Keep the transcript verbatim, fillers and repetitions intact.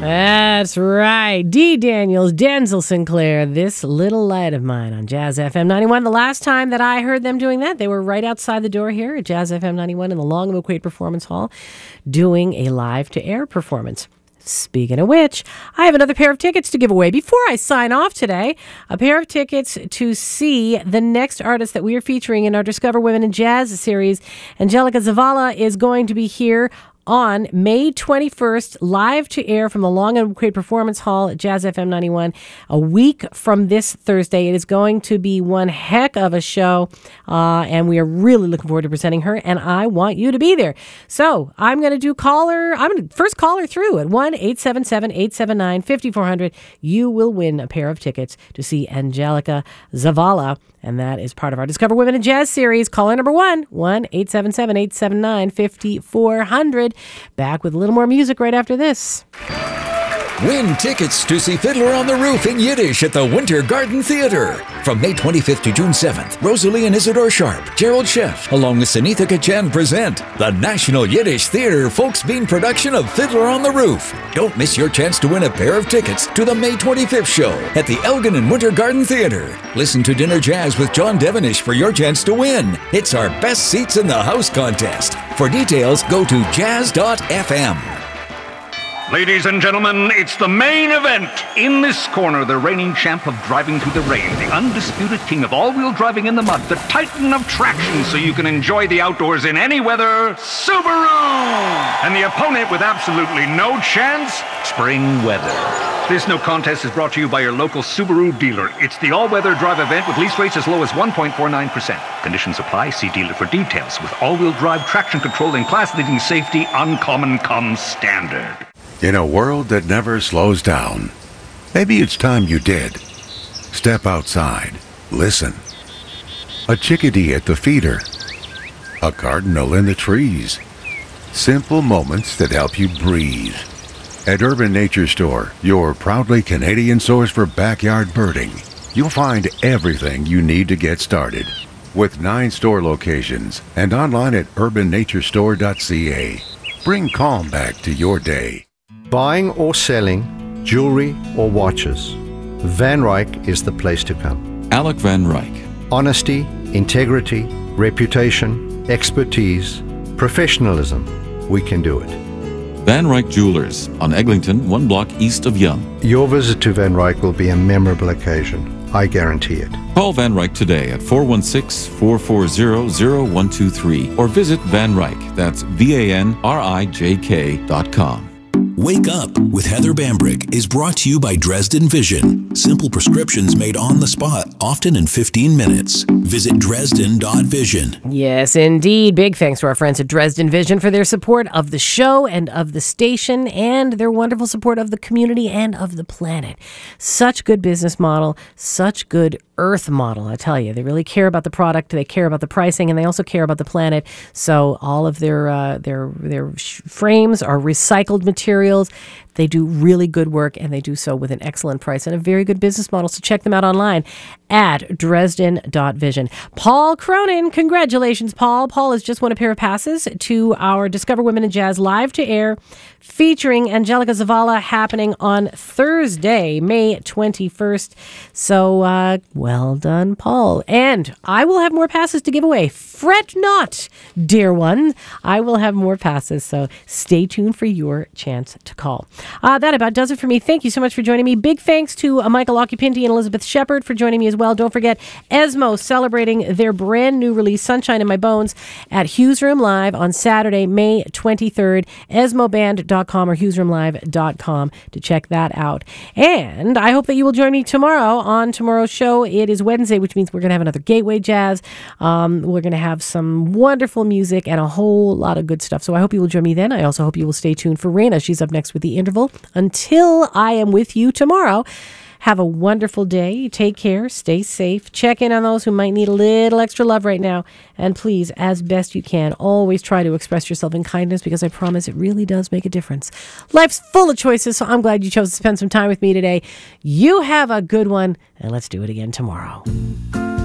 That's right. Dee Daniels, Denzel Sinclair, This Little Light of Mine on Jazz F M ninety-one. The last time that I heard them doing that, they were right outside the door here at Jazz F M ninety-one in the Long and McQuaid Performance Hall doing a live-to-air performance. Speaking of which, I have another pair of tickets to give away. Before I sign off today, a pair of tickets to see the next artist that we are featuring in our Discover Women in Jazz series. Angelica Zavala is going to be here on May twenty-first, live to air from the Long and McQuaid Performance Hall at Jazz F M ninety-one, a week from this Thursday. It is going to be one heck of a show, uh, and we are really looking forward to presenting her, and I want you to be there. So I'm going to do caller, I'm going to first call her through at one eight seven seven, eight seven nine, five four zero zero. You will win a pair of tickets to see Angelica Zavala, and that is part of our Discover Women in Jazz series. Caller number one, one eight seven seven, eight seven nine, five four zero zero. Back with a little more music right after this. Win tickets to see Fiddler on the Roof in Yiddish at the Winter Garden Theater. From May twenty-fifth to June seventh, Rosalie and Isidore Sharp, Gerald Sheff, along with Sunitha Kachan present the National Yiddish Theater Folksbean production of Fiddler on the Roof. Don't miss your chance to win a pair of tickets to the May twenty-fifth show at the Elgin and Winter Garden Theater. Listen to Dinner Jazz with John Devenish for your chance to win. It's our Best Seats in the House contest. For details, go to jazz dot f m. Ladies and gentlemen, it's the main event. In this corner, the reigning champ of driving through the rain, the undisputed king of all-wheel driving in the mud, the titan of traction so you can enjoy the outdoors in any weather, Subaru! And the opponent with absolutely no chance, spring weather. This no contest is brought to you by your local Subaru dealer. It's the all-weather drive event with lease rates as low as one point four nine percent. Conditions apply. See dealer for details. With all-wheel drive, traction control, and class-leading safety, uncommon comes standard. In a world that never slows down, maybe it's time you did. Step outside. Listen. A chickadee at the feeder. A cardinal in the trees. Simple moments that help you breathe. At Urban Nature Store, your proudly Canadian source for backyard birding, you'll find everything you need to get started. With nine store locations and online at urban nature store dot c a. Bring calm back to your day. Buying or selling jewelry or watches, Van Ryck is the place to come. Alec Van Ryck. Honesty, integrity, reputation, expertise, professionalism. We can do it. Van Ryck Jewelers on Eglinton, one block east of Yonge. Your visit to Van Ryck will be a memorable occasion. I guarantee it. Call Van Ryck today at four one six, four four zero, zero one two three or visit Van Ryck. That's V A N R I J K dot com. Wake Up with Heather Bambrick is brought to you by Dresden Vision. Simple prescriptions made on the spot, often in fifteen minutes. Visit Dresden dot vision. Yes, indeed. Big thanks to our friends at Dresden Vision for their support of the show and of the station and their wonderful support of the community and of the planet. Such good business model, such good earth model, I tell you. They really care about the product, they care about the pricing, and they also care about the planet. So all of their uh, their their sh- frames are recycled materials. They do really good work, and they do so with an excellent price and a very good business model. So check them out online at Dresden dot vision. Paul Cronin, congratulations, Paul. Paul has just won a pair of passes to our Discover Women in Jazz live to air featuring Angelica Zavala happening on Thursday, May twenty-first. So uh, well done, Paul. And I will have more passes to give away. Fret not, dear one. I will have more passes, so stay tuned for your chance to call. Uh, that about does it for me. Thank you so much for joining me. Big thanks to uh, Michael Occhipinti and Elizabeth Shepard for joining me as well. Don't forget, Esmo celebrating their brand new release, Sunshine in My Bones, at Hughes Room Live on Saturday, May twenty-third. esmo band dot com or hughes room live dot com to check that out. And I hope that you will join me tomorrow on tomorrow's show. It is Wednesday, which means we're going to have another Gateway Jazz. Um, we're going to have some wonderful music and a whole lot of good stuff. So I hope you will join me then. I also hope you will stay tuned for Raina. She's up next with The Interval. Until I am with you tomorrow, have a wonderful day. Take care. Stay safe. Check in on those who might need a little extra love right now. And please, as best you can, always try to express yourself in kindness, because I promise it really does make a difference. Life's full of choices, so I'm glad you chose to spend some time with me today. You have a good one, and let's do it again tomorrow.